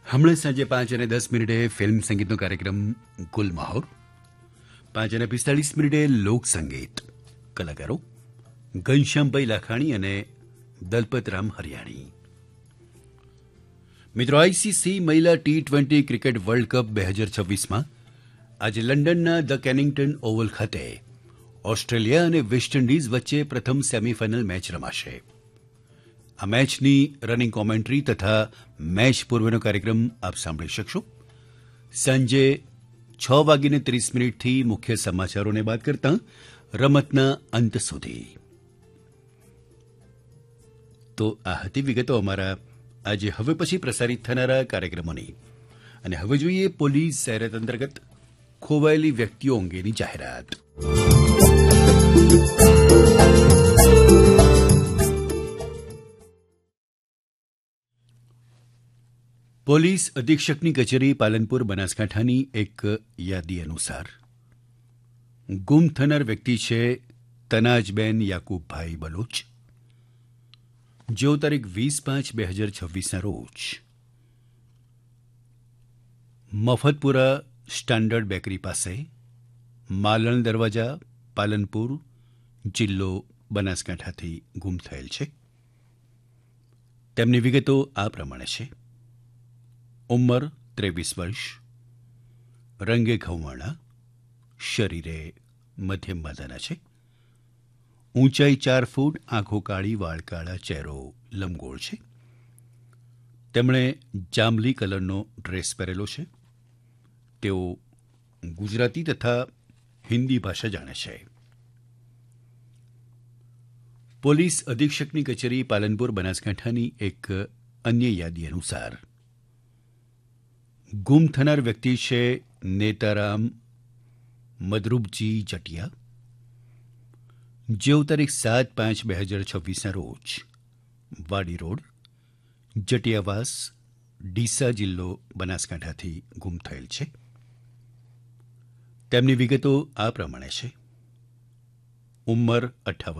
હમણાં સાંજે 5:10 ફિલ્મ સંગીતનો કાર્યક્રમ ગુલમહોર, 5:45 લોકસંગીત, કલાકારો ઘનશ્યામભાઈ લાખાણી અને દલપતરામ હરિયાણી. મિત્રો, આઈસીસી મહિલા T20 ક્રિકેટ વર્લ્ડ કપ 2026માં આજે લંડનના ધ કેનિંગ્ટન ઓવલ ખાતે ઓસ્ટ્રેલિયા અને વેસ્ટ ઇન્ડિઝ વચ્ચે પ્રથમ સેમીફાઇનલ મેચ રમાશે. આ મેચની રનિંગ કોમેન્ટ્રી તથા મેચ પૂર્વેનો કાર્યક્રમ આપ સાંભળી શકશો. સાંજે 6:30થી મુખ્ય સમાચારોને બાદ કરતાં રમતના અંત સુધી. તો આ હતી વિગતો અમારા આજે હવે પછી પ્રસારિત થનારા કાર્યક્રમોની. અને હવે જોઈએ પોલીસ જાહેરાત અંતર્ગત ખોવાયેલી વ્યક્તિઓ અંગેની જાહેરાત. પોલીસ અધિક્ષકની કચેરી પાલનપુર બનાસકાંઠાની એક યાદી અનુસાર ગુમ થનાર વ્યક્તિ છે તનાજબેન યાકુબભાઈ બલોચ, જેઓ તારીખ 20/5/2026ના રોજ મફતપુરા સ્ટાન્ડર્ડ બેકરી પાસે માલણ દરવાજા, પાલનપુર, જિલ્લો બનાસકાંઠાથી ગુમ થયેલ છે. તેમની વિગતો આ પ્રમાણે છે. ઉંમર 23 વર્ષ, રંગે ઘઉંવાળા, શરીરે મધ્યમ બાંધાના છે, ઊંચાઈ 4 ફૂટ, આંખો કાળી, વાળ કાળા, ચહેરો લંબગોળ છે. તેમણે જાંબલી કલરનો ડ્રેસ પહેરેલો છે. તેઓ ગુજરાતી તથા હિન્દી ભાષા જાણે છે. પોલીસ અધિક્ષકની કચેરી પાલનપુર બનાસકાંઠાની એક અન્ય યાદી અનુસાર ગુમ થનાર વ્યક્તિ છે નેતારામ મદરૂપજી જટિયા, જેઓ તારીખ 7/5/2026ના રોજ વાડી રોડ, જટિયાવાસ, ડીસા, જિલ્લો બનાસકાંઠાથી ગુમ થયેલ છે. તેમની વિગતો આ પ્રમાણે છે. ઉંમર 58